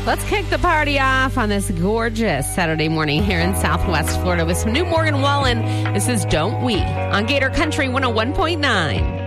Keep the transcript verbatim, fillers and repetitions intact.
Let's kick the party off on this gorgeous Saturday morning here in Southwest Florida with some new Morgan Wallen. This is Don't We on Gator Country one oh one point nine.